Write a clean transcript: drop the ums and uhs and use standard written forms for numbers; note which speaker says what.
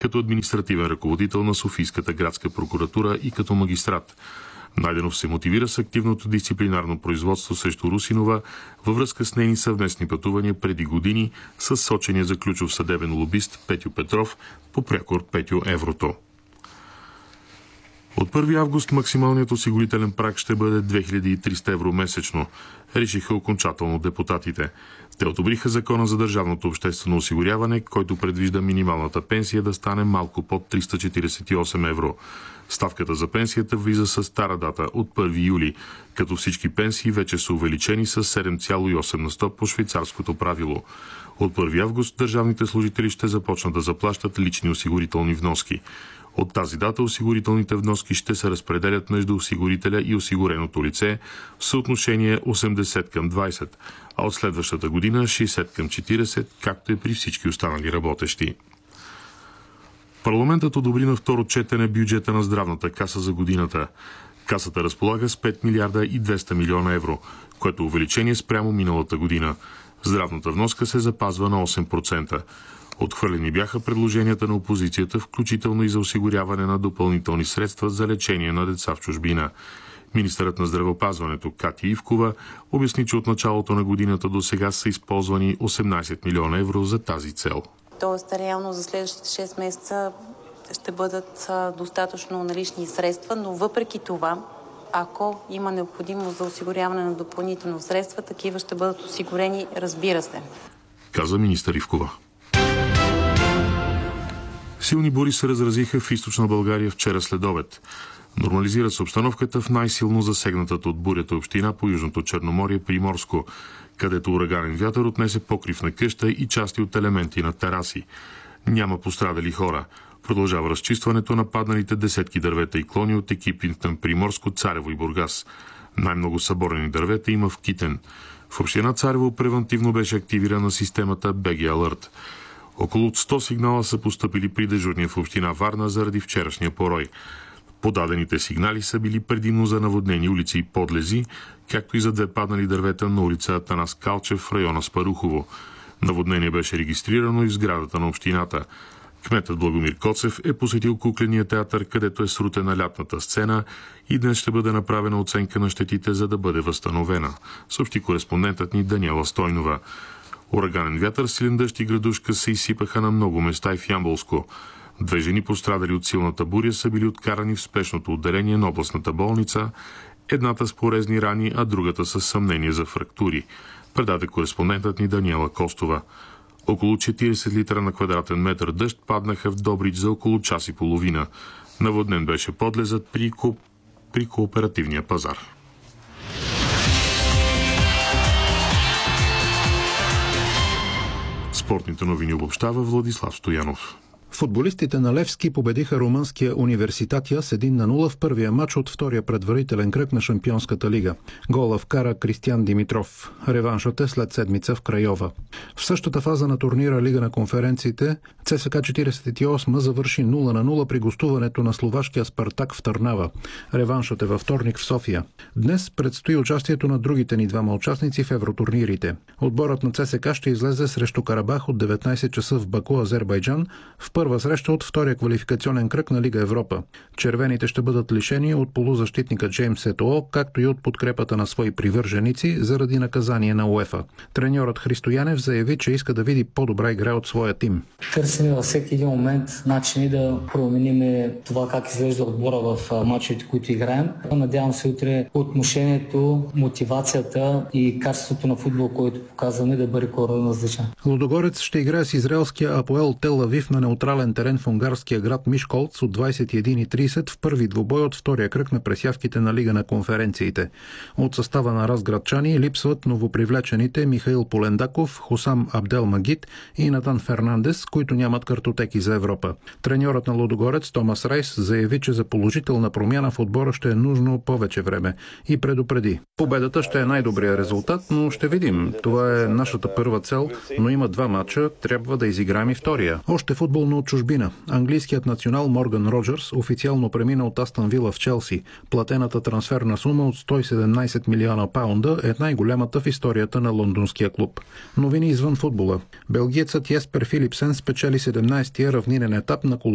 Speaker 1: като административен ръководител на Софийската градска прокуратура и като магистрат. Найденов се мотивира с активното дисциплинарно производство срещу Русинова във връзка с нейни съвместни пътувания преди години с сочения за ключов съдебен лобист Петю Петров по прякор Петю Еврото. От 1 август максималният осигурителен праг ще бъде 2300 евро месечно, решиха окончателно депутатите. Те одобриха закона за държавното обществено осигуряване, който предвижда минималната пенсия да стане малко под 348 евро. Ставката за пенсията влиза с стара дата от 1 юли, като всички пенсии вече са увеличени с 7,8 на 100 по швейцарското правило. От 1 август държавните служители ще започнат да заплащат лични осигурителни вноски. От тази дата осигурителните вноски ще се разпределят между осигурителя и осигуреното лице в съотношение 80:20, а от следващата година 60:40, както е при всички останали работещи. Парламентът одобри на второ четене бюджета на здравната каса за годината. Касата разполага с 5 милиарда и 200 милиона евро, което увеличение спрямо миналата година. Здравната вноска се запазва на 8%. Отхвърлени бяха предложенията на опозицията, включително и за осигуряване на допълнителни средства за лечение на деца в чужбина. Министърът на здравеопазването Катя Ивкова обясни, че от началото на годината до сега са използвани 18 милиона евро за тази цел.
Speaker 2: Тоест, реално за следващите 6 месеца ще бъдат достатъчно налични средства, но въпреки това, ако има необходимост за осигуряване на допълнително средства, такива ще бъдат осигурени, разбира се.
Speaker 1: Каза министър Ивкова. Силни бури се разразиха в източна България вчера след обед. Нормализира се обстановката в най-силно засегнатата от бурята община по Южното Черноморие Приморско, където ураганен вятър отнесе покрив на къща и части от елементи на тераси. Няма пострадали хора. Продължава разчистването на падналите десетки дървета и клони от екипите на Приморско, Царево и Бургас. Най-много съборени дървета има в Китен. В община Царево превантивно беше активирана системата BG Alert. Около 100 сигнала са постъпили при дежурния в община Варна заради вчерашния порой. Подадените сигнали са били предимно за наводнени улици и подлези, както и за 2 паднали дървета на улица Атанас Калчев в района Спарухово. Наводнение беше регистрирано и в сградата на общината. Кметът Благомир Коцев е посетил кукления театър, където е срутена лятната сцена и днес ще бъде направена оценка на щетите, за да бъде възстановена, съобщи кореспондентът ни Даниела Стойнова. Ураганен вятър, силен дъжд и градушка се изсипаха на много места и в Ямболско. 2 жени, пострадали от силната буря, са били откарани в спешното отделение на областната болница, едната с порезни рани, а другата с съмнение за фрактури, предаде кореспондентът ни Даниела Костова. Около 40 литра на квадратен метър дъжд паднаха в Добрич за около час и половина. Наводнен беше подлезът при кооперативния пазар. Спортните новини обобщава Владислав Стоянов.
Speaker 3: Футболистите на Левски победиха румънския Университатия с 1-0 в първия матч от втория предварителен кръг на Шампионската лига. Гола вкара Кристиян Димитров. Реваншът е след седмица в Крайова. В същата фаза на турнира Лига на конференциите ЦСКА 48 завърши 0-0 при гостуването на словашкия Спартак в Търнава. Реваншът е във вторник в София. Днес предстои участието на другите ни двама участници в евротурнирите. Отборът на ЦСКА ще излезе срещу Карабах от 19 часа в Баку, Азербайджан, в първа среща от втория квалификационен кръг на Лига Европа. Червените ще бъдат лишени от полузащитника Джеймс Етоо, както и от подкрепата на свои привърженици заради наказание на УЕФА. Треньорът Христо Янев заяви, че иска да види по-добра игра от своя тим.
Speaker 4: Търсим във всеки един момент начини да променим това как изглежда отбора в мачовете, които играем. Надявам се утре отношението, мотивацията и качеството на футбол, който показваме, да бъде коренно различен.
Speaker 3: Лудогорец ще играе с израелския Апоел Тел Авив на неутрален терен в унгарския град Мишколц от 21:30 в първи двубой от втория кръг на пресявките на Лига на конференциите. От състава на разградчани липсват новопривлечените Михаил Полендаков, Хусам Абдел Магид и Натан Фернандес, които нямат картотеки за Европа. Треньорът на Лудогорец Томас Райс заяви, че за положителна промяна в отбора ще е нужно повече време и предупреди. Победата ще е най-добрият резултат, но ще видим. Това е нашата първа цел, но има 2 мача, трябва да изиграем и втория. Още футболно от чужбина. Английският национал Морган Роджърс официално премина от Астън Вила в Челси. Платената трансферна сума от 117 милиона паунда е най-голямата в историята на лондонския клуб. Новини извън футбола. Белгиецът Еспер Филипсен спечели 17-тия равнинен етап на